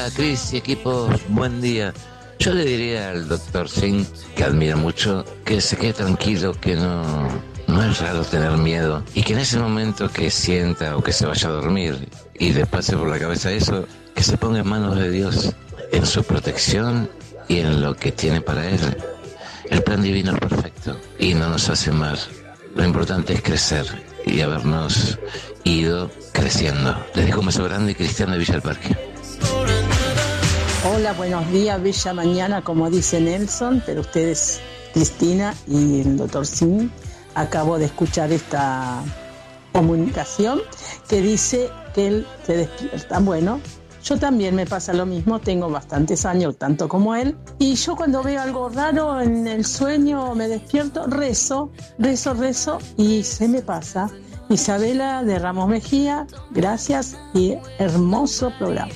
Cris y equipo, buen día. Yo le diría al doctor Singh, que admiro mucho, que se quede tranquilo, que no es raro tener miedo y que en ese momento que sienta o que se vaya a dormir y le pase por la cabeza eso, que se ponga en manos de Dios, en su protección y en lo que tiene para él. El plan divino es perfecto y no nos hace mal. Lo importante es crecer y habernos ido creciendo. Les dejo un beso grande, Cristian de Villa del Parque. Hola, buenos días, bella mañana, como dice Nelson, pero ustedes, Cristina y el doctor Singh, acabo de escuchar esta comunicación que dice que él se despierta. Bueno, yo también me pasa lo mismo, tengo bastantes años, tanto como él, y yo cuando veo algo raro en el sueño me despierto, rezo, y se me pasa. Isabela de Ramos Mejía, gracias y hermoso programa.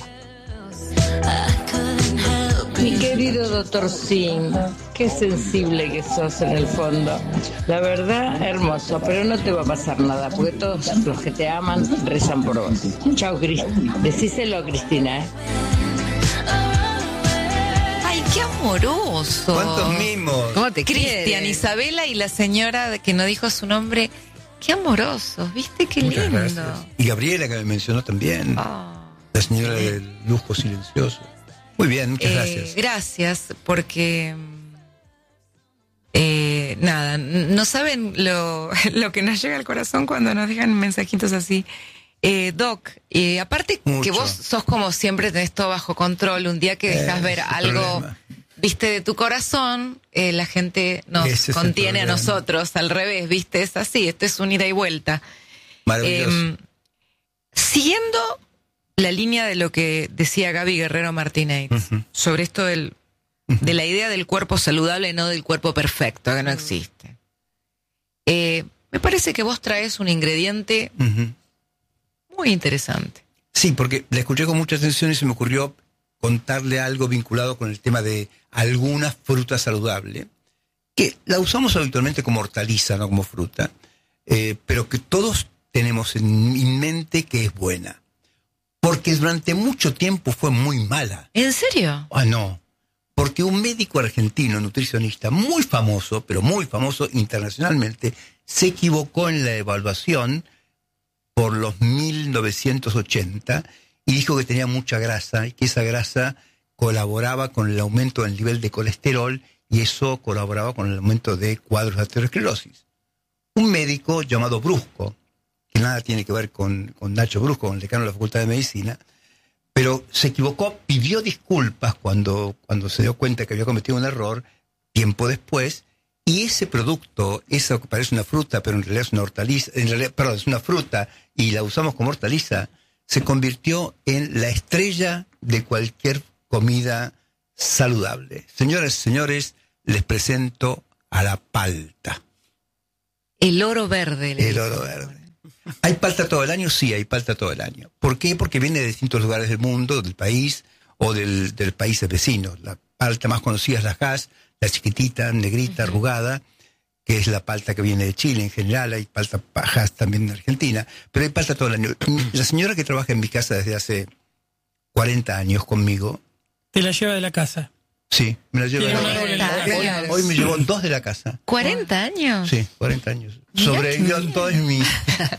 Mi querido doctor Singh, qué sensible que sos en el fondo. La verdad, hermoso, pero no te va a pasar nada, porque todos los que te aman rezan por vos. Chao, decíselo a Cristina, ¿eh? ¡Ay, qué amoroso! ¿Cuántos mimos? ¿Cómo te Cristian, quiere? Isabela y la señora que no dijo su nombre. Qué amorosos, ¿viste? Qué Muchas lindo. gracias. Y Gabriela, que me mencionó también. Oh. La señora del lujo silencioso. Muy bien, muchas gracias. Gracias, porque nada, no saben lo que nos llega al corazón cuando nos dejan mensajitos así. Doc, aparte Mucho. que vos sos como siempre, tenés todo bajo control, un día que dejas ver algo, problema. viste, de tu corazón, la gente nos Ese es el contiene a problema. nosotros, al revés, viste, es así, esto es un ida y vuelta. Maravilloso. Siguiendo la línea de lo que decía Gaby Guerrero Martínez, sobre esto de la idea del cuerpo saludable, no del cuerpo perfecto, que no existe. Me parece que vos traes un ingrediente muy interesante. Sí, porque la escuché con mucha atención y se me ocurrió contarle algo vinculado con el tema de alguna fruta saludable, que la usamos habitualmente como hortaliza, no como fruta, pero que todos tenemos en mente que es buena. Porque durante mucho tiempo fue muy mala. ¿En serio? Ah, no. Porque un médico argentino, nutricionista, muy famoso, pero muy famoso internacionalmente, se equivocó en la evaluación por los 1980 y dijo que tenía mucha grasa y que esa grasa colaboraba con el aumento del nivel de colesterol y eso colaboraba con el aumento de cuadros de aterosclerosis. Un médico llamado Brusco, que nada tiene que ver con Nacho Brusco, con el decano de la Facultad de Medicina, pero se equivocó, pidió disculpas cuando se dio cuenta que había cometido un error, tiempo después, y ese producto, eso que parece una fruta, pero en realidad es una hortaliza, es una fruta, y la usamos como hortaliza, se convirtió en la estrella de cualquier comida saludable. Señoras y señores, les presento a la palta. El oro verde. El oro verde. ¿Hay palta todo el año? Sí, hay palta todo el año. ¿Por qué? Porque viene de distintos lugares del mundo, del país o del países vecinos. La palta más conocida es la Hass, la chiquitita, negrita, arrugada, que es la palta que viene de Chile en general. Hay palta Hass también en Argentina, pero hay palta todo el año. La señora que trabaja en mi casa desde hace 40 años conmigo. ¿Te la lleva de la casa? Sí, me la lleva de la casa. Hoy me llevó 2 de la casa. ¿40 años? Sí, 40 años. Sobrevivió todos mis...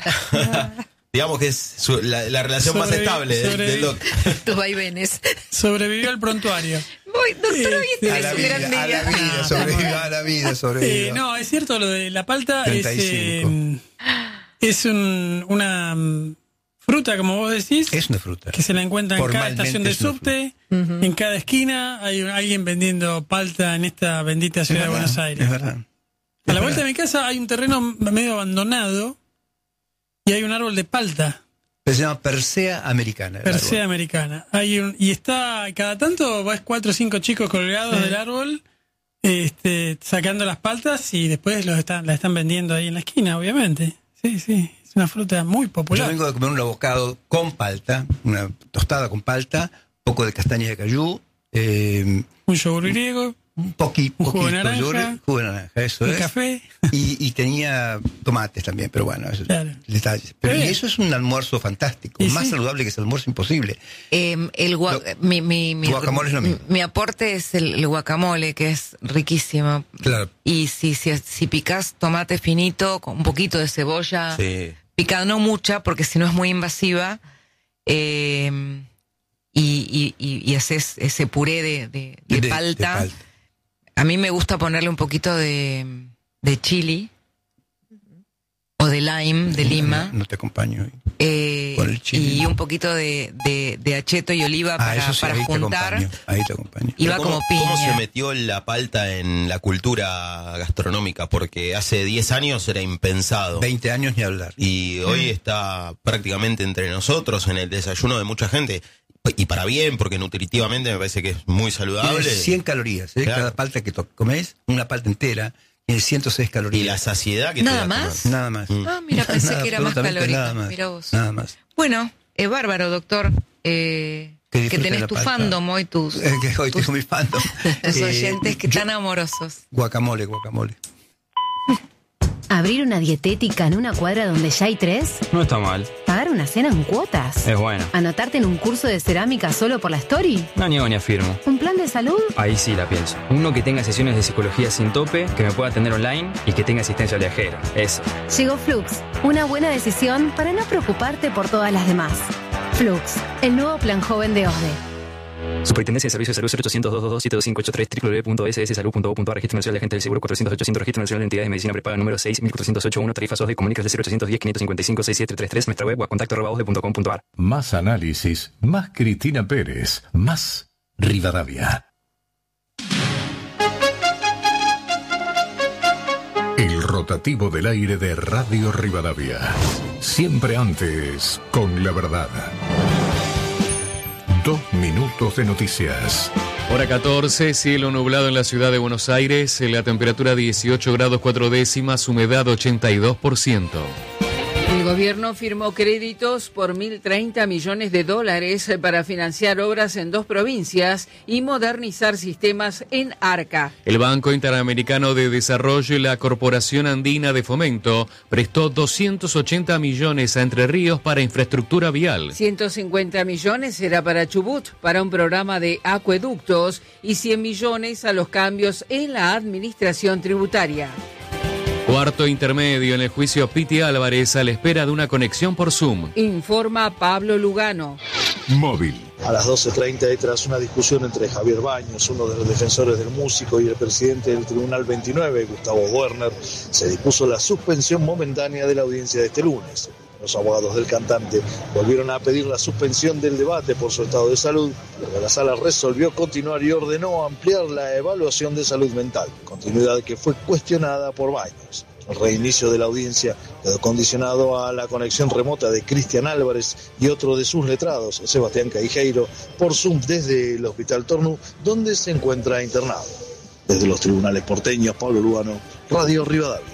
Digamos que es la relación más estable del doc. Tus vaivenes. Sobrevivió al prontuario. Doctor, hoy a es la un vida, gran día. a la vida, sobrevivió. No, es cierto, lo de la palta 35. es una fruta, como vos decís. Es una fruta. Que se la encuentra en cada estación de subte, en cada esquina. Hay alguien vendiendo palta en esta bendita ciudad de Buenos Aires. Es verdad. A la vuelta de mi casa hay un terreno medio abandonado y hay un árbol de palta. Se llama Persea americana. Persea americana. Y está, cada tanto vas 4 o 5 chicos colgados del árbol, sacando las paltas y después la están vendiendo ahí en la esquina, obviamente. Sí, es una fruta muy popular. Yo vengo de comer un abocado con palta, una tostada con palta, poco de castañas de cayú, un yogur griego, un jugo de naranja, eso un café. Y tenía tomates también, pero bueno, eso Claro. es detalles. Pero y eso es un almuerzo fantástico, Y más sí. saludable que ese almuerzo imposible. Mi Guacamole es lo mismo. Mi aporte es el guacamole, que es riquísimo. Claro. Y si picás tomate finito, con un poquito de cebolla, Sí. picada no mucha, porque si no es muy invasiva, y haces ese puré de palta. A mí me gusta ponerle un poquito de chili o de lime, de lima. No te acompaño. Con el chili. Y un poquito de acheto y oliva para eso sí, para ahí juntar. Ahí te acompaño. Y va Pero como ¿Cómo piña. se metió la palta en la cultura gastronómica? Porque hace 10 años era impensado. 20 años ni hablar. Y hoy está prácticamente entre nosotros en el desayuno de mucha gente. Y para bien, porque nutritivamente me parece que es muy saludable. Tiene 100 calorías, ¿eh? Claro. Cada palta que comes, una palta entera, tiene 106 calorías. Y la saciedad que ¿Nada te da comer. más? Nada más. Ah, mira, pensé Nada, que era más absolutamente calórico. nada más. Mira vos. Nada más. Bueno, bárbaro, doctor. Que disfruten tenés la tu palta. fandom hoy, tus Que hoy tengo mi fandom. tus oyentes que yo- tan amorosos. Guacamole. Abrir una dietética en una cuadra donde ya hay 3. No está mal, Pagar una cena en cuotas. es bueno. Anotarte en un curso de cerámica solo por la story. No niego ni afirmo. Un plan de salud. Ahí sí la pienso. Uno que tenga sesiones de psicología sin tope, que me pueda atender online y que tenga asistencia viajera. Eso. Llegó Flux, una buena decisión para no preocuparte por todas las demás. Flux, el nuevo plan joven de OSDE. Superintendencia de Servicios de Salud 0800-222-7583 www.sssalud.gov.ar. Registro Nacional de Agentes del Seguro 400-800. Registro Nacional de Entidades de Medicina Prepaga número 6.408.1. Tarifas OSDE. Comunicas de 0810-555-6733. Nuestra web o contacto@osde.com.ar. Más análisis, más Cristina Pérez, más Rivadavia. El rotativo del aire de Radio Rivadavia. Siempre antes, con la verdad. 2 minutos de noticias. Hora 14, cielo nublado en la ciudad de Buenos Aires, la temperatura 18 grados 4 décimas, humedad 82%. El gobierno firmó créditos por $1.030 millones para financiar obras en 2 provincias y modernizar sistemas en Arca. El Banco Interamericano de Desarrollo y la Corporación Andina de Fomento prestó 280 millones a Entre Ríos para infraestructura vial. 150 millones será para Chubut, para un programa de acueductos, y 100 millones a los cambios en la administración tributaria. Cuarto intermedio en el juicio Piti Álvarez a la espera de una conexión por Zoom. Informa Pablo Lugano. Móvil. A las 12:30 y tras una discusión entre Javier Baños, uno de los defensores del músico, y el presidente del Tribunal 29, Gustavo Werner, se dispuso la suspensión momentánea de la audiencia de este lunes. Los abogados del cantante volvieron a pedir la suspensión del debate por su estado de salud, pero la sala resolvió continuar y ordenó ampliar la evaluación de salud mental, continuidad que fue cuestionada por Baños. El reinicio de la audiencia quedó condicionado a la conexión remota de Cristian Álvarez y otro de sus letrados, Sebastián Caijeiro, por Zoom desde el Hospital Tornú, donde se encuentra internado. Desde los tribunales porteños, Pablo Lugano, Radio Rivadavia.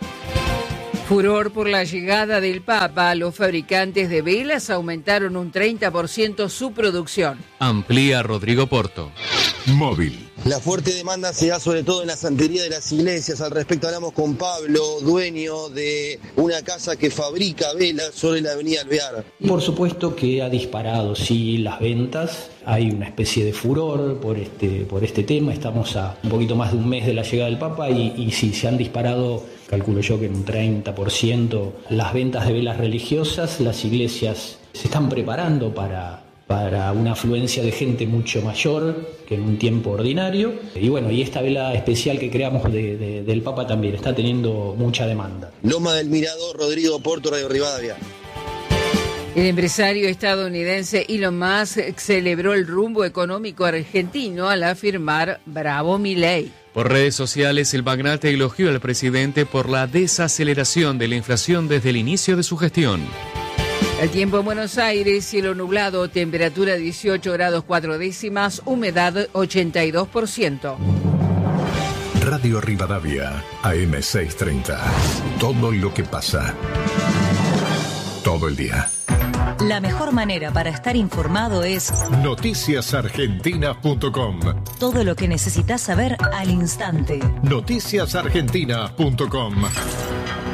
Furor por la llegada del Papa, los fabricantes de velas aumentaron un 30% su producción. Amplía Rodrigo Porto. Móvil. La fuerte demanda se da sobre todo en la santería de las iglesias. Al respecto hablamos con Pablo, dueño de una casa que fabrica velas sobre la avenida Alvear. Por supuesto que ha disparado, sí, las ventas. Hay una especie de furor por este tema. Estamos a un poquito más de un mes de la llegada del Papa y sí, se han disparado, calculo yo que en un 30%, las ventas de velas religiosas. Las iglesias se están preparando para una afluencia de gente mucho mayor que en un tiempo ordinario. Y bueno, y esta vela especial que creamos del Papa también está teniendo mucha demanda. Loma del Mirador, Rodrigo Porto, Radio Rivadavia. El empresario estadounidense Elon Musk celebró el rumbo económico argentino al afirmar "Bravo Milei". Por redes sociales, el magnate elogió al presidente por la desaceleración de la inflación desde el inicio de su gestión. El tiempo en Buenos Aires, cielo nublado, temperatura 18 grados 4 décimas, humedad 82%. Radio Rivadavia, AM630. Todo lo que pasa. Todo el día. La mejor manera para estar informado es noticiasargentina.com. todo lo que necesitas saber al instante. Noticiasargentina.com.